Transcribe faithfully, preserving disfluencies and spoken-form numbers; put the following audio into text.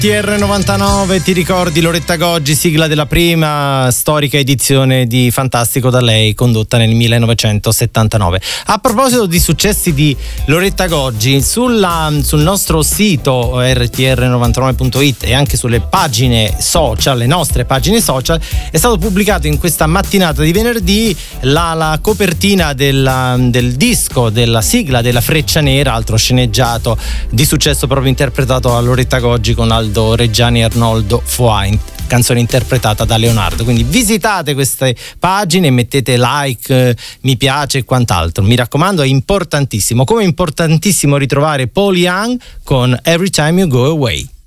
T R novantanove, ti ricordi Loretta Goggi, sigla della prima storica edizione di Fantastico da lei, condotta nel millenovecentosettantanove. A proposito di successi di Loretta Goggi, sulla, sul nostro sito R T R novantanove punto it e anche sulle pagine social, le nostre pagine social, è stato pubblicato in questa mattinata di venerdì la, la copertina della, del disco, della sigla della Freccia Nera, altro sceneggiato di successo proprio interpretato da Loretta Goggi con Aldo Reggiani e Arnoldo Foà, canzone interpretata da Leonardo. Quindi visitate queste pagine, mettete like, mi piace e quant'altro. Mi raccomando, è importantissimo, come è importantissimo ritrovare Paul Young con Every Time You Go Away.